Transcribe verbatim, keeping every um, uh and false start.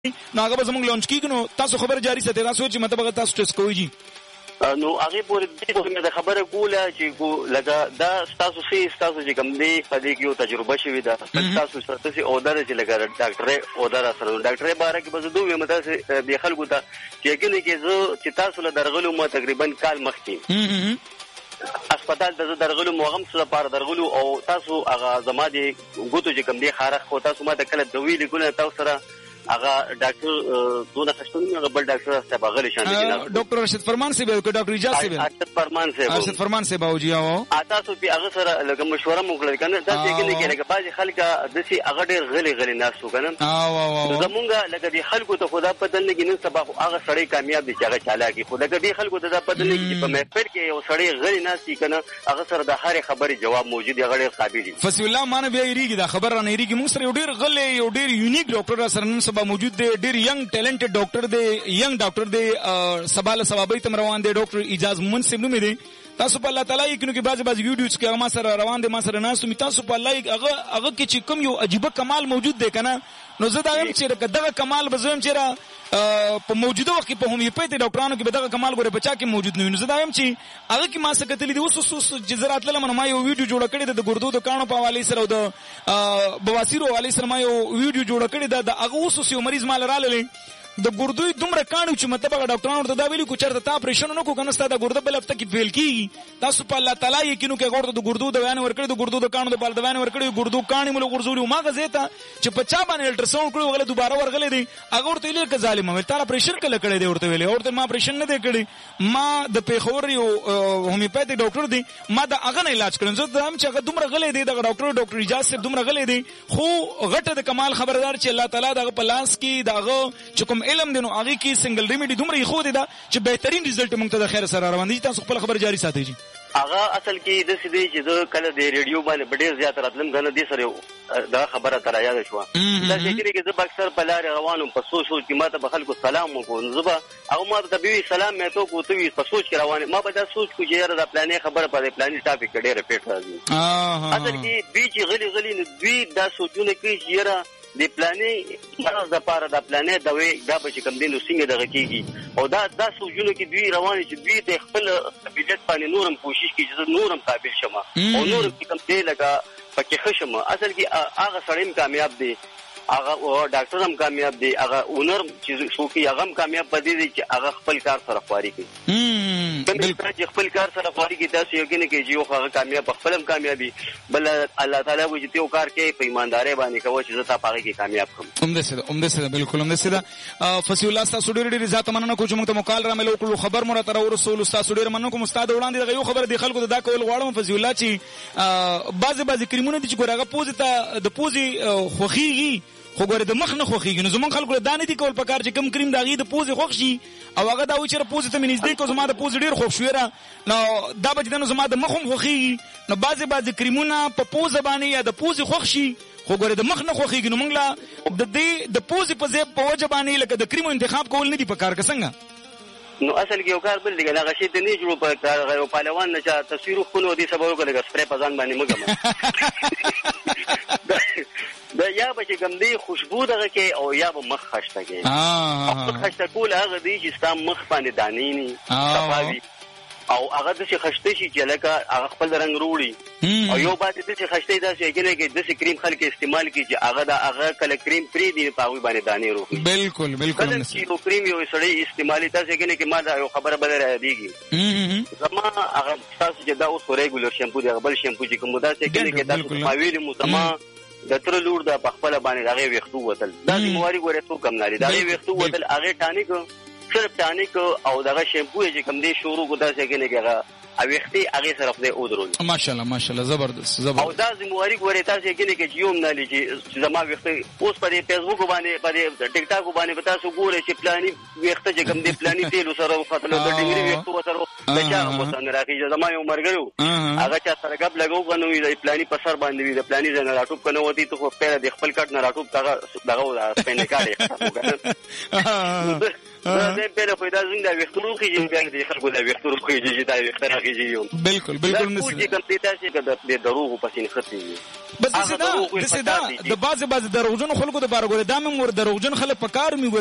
نو هغه به زموږ لانچ کیږي. نو تاسو خبر جاری ساتئ، تاسو چې مطلب هغه تاسو ټیسټ کوئ. جی نو هغه پورې دې د خبره کوله چې کو لګا دا تاسو سي تاسو چې کوم دی په دې کې یو تجربه شوې ده تاسو سره سي اودر چې لګا ډاکټر اودر سره ډاکټر باره کې بس دوه مته د خلکو ته چې کنه کې زه چې تاسو له درغلو ما تقریبا کال مخکې هسپتال ته درغلو موغم سره پار درغلو او تاسو هغه زما دي ګوتو چې کوم دی خارخ خو تاسو ما ته کله دوی لګونه تاسو سره هغه ډاکټر دونه خشتونی هغه بل ډاکټر صاحب هغه لشان دي ډاکټر رشید فرمان صاحب او ډاکټر اجازه صاحب رشید فرمان صاحب رشید فرمان صاحب او جی او تاسو په هغه سره لکه مشوره مو کړل کنه دا څنګه کې لکه بعضي خلک د سي هغه ډېر غلي غلي ناسو کنه او او زمونږه لکه دي خلکو ته خدا په دل کې نن سبا هغه سړی کامیاب دي چې هغه چالاکی خو لکه دي خلکو ته دا په دل کې په محفل کې یو سړی غلي ناسي کنه هغه سره د هر خبري جواب موجود دی هغه ډېر قابل دي. فصیح الله مان بیا یریږي دا خبر را نه یریږي موږ سره یو ډېر غلي یو ډېر یونیک ډاکټر سره نن سبا موجود دی ډېر ینګ ټیلنټډ ډاکټر دی ینګ ډاکټر دی سباله سبابي تم روان دی ډاکټر اجاز مومن صاحب نوم دی. تاسو په الله تعالی کې نو کې بعض بعض ویډیوز کې ما سره روان دي ما سره ناس می تاسو په الله هغه هغه کې چې کوم یو عجیب کمال موجود دی کنه نو زه دا هم چې دغه کمال بزوم چې را په موجوده وخت په هومیوپیتي ډاکټرانو کې دغه کمال غوړي بچا کې موجود نه وي. نو زه دا هم چې هغه کې ما څه کتلې دي اوس اوس جزرات لمن ما یو ویډیو جوړ کړی د ګردو د کانو په حواله سره او د بواسیر حواله سره ما یو ویډیو جوړ کړی د هغه اوس یو مریض مال رااله د ګردوی دومره کانو چې مطلب هغه ډاکټرانو ته دا ویلي کو چرته تا اپریشن نه کو کنه ستاسو د ګردو بل هفته کې فیل کیږي. تاسو په الله تعالی یقینو کې ګردو د ګردو د بیان ورکړي د ګردو د کانو د بل د بیان ورکړي ګردو کانی مل ګرځولي ما غزيته چې په چا باندې الټراساوند کړو غله دوباره ورغلې دي هغه ورته ویل ک ظالم مې تار اپریشن کله کړی دی ورته ویل ورته ما اپریشن نه دی کړی ما د پیښور یو هومیوپیتي ډاکټر دی ما دا هغه نه علاج کړم. زه هم چې هغه دومره غلې دی د ډاکټر ډاکټر اجازه صاحب دومره غلې دی خو غټه د کمال خبردار چې الله تعالی دغه پلاس کې دغه چې کوم علم دی نو هغه کې سنگل ریمیډي دومره خو دی دا چې بهترین رزلټ موږ ته د خیر سره روان دي. تاسو خپل خبر جاری ساتئ. جی هغه اصل کې د سیدی چې کله د ریډیو باندې ډېر زیات راتلم غنه دي سره دا خبره تر یاد شو دا چې کې زه اکثر په لار روانم په سوچ سوچ کې ماته به خلکو سلام وکړو زه به او ما ته به سلام مې تو کو ته په سوچ کې روان ما به دا سوچ کو چې یاره دا پلانې خبره په پلانې ټاپک ډېر ریپیټ راځي اصل کې دوی چې غلي غلي دوی دا سوچونه کوي چې یاره د پلانې مرز د پاره د پلانې د وی دا به کوم دینو څنګه دغه کیږي او دا د سوجونو کې دوی روان چې دوی د خپل قبیلت باندې نورم کوشش کوي چې نورم قابل شمه او نورم کوم دی لکه پکې خشمه اصل کې هغه سړی کامیاب دی هغه ډاکټر هم کامیاب دی هغه اونر چې څوک هغه هم کامیاب پدې دي چې هغه خپل کار سره خواري کوي بالکل چې خپل کار سره خواري کوي تاسو یو کنه کې چې هغه کامیاب خپل هم کامیابی بل الله تعالی وو چې یو کار کوي په ایمانداري باندې کوي چې زتا پاره کې کامیاب کوم عمده سره عمده سره بالکل عمده سره فصیح الله تاسو ډېر ډېر ذات مننه کوم چې موږ ته مقال را ملو کړو خبر مو را تر رسول تاسو ډېر مننه کوم استاد وړاندې دغه یو خبر دی خلکو دا کول غواړم فصیح الله چې بعض بعض کریمونه دي چې ګورغه پوز ته د پوزي خوخيږي خو ګوره د مخ نه خوخيږي نو زمون خلکو دانه دي کول پکار چې کم کریم داغي د پوزي خوښ شي او هغه دا و چې پوزي ته نږدې کو زما د پوزي ډیر خوښ شویرا نو دا به د زما د مخم خوخيږي نو بعضي بعضي کریمونه په پوزه باندې یا د پوزي خوښ شي خو ګوره د مخ نه خوخيږي نو موږ لا د دې د پوزي په ځای په وجه باندې لکه د کریمو انتخاب کول نه دي پکار څنګه نو اصل کې یو کار بل دی هغه شی ته نه جوړ په کار غو پهلوان نه چا تصویر خو نو دي سبا وکړه سپری پزان باندې مګم دا یا به کوم دی خوشبو دغه کې او یا به مخ خشته کې او خشته کول هغه دی چې ستا مخ باندې دانی ني صفاوي او هغه د څه خشته شي چې لکه هغه خپل رنگ وروړي او یو باندې د څه خشته دا چې کنه کې د څه کریم خلک استعمال کی چې هغه دا هغه کله کریم پری دی په وی باندې دانی روخي بالکل بالکل چې یو کریم یو سړی استعمالي تاسو کنه کې ما دا یو خبره بدل دیږي زما هغه تاسو چې دا اوس ریګولر شیمپو دی بل شیمپو چې کوم دا چې کنه کې تاسو پاویل مو زما د تر لور د خپل باندې هغه وختو وتل دا د مواري ګوره څو کم لري دا وختو وتل هغه ټانیک صرف ټانیک او دغه شیمپو چې کوم دی شروع کو دا څنګه نه کېږي او وختي هغه صرف دی او درول ماشاءالله ماشاءالله زبردست زبردست او دا د مواري ګوره تاسو کې کې یوم نه لږی زما وختي اوس په فیسبوک باندې په ټیک ټاک باندې تاسو ګوره چې پلاني وخته چې کوم دی پلاني تیل سره خاطر د ډنګري وختو سره بچا مو څنګه راځي زما یو مرګرو هغه چې سره غب لګو غنوې د پلاني په سر باندې وي د پلاني څنګه راټوب کنه وتی ته په پیر د خپل کټ نه راټوب دغه دغه سپینې کاړي دا په پیدا زنده وخترو کې چې بیا د خلکو د وخترو کې چې دا وختره کې بالکل بالکل نس چې کوم تاسو کې د دروغ په سین خطي بس دا د بعض بعض دروغجن خلکو د بار ګوره دا مې مور دروغجن خلک په کار می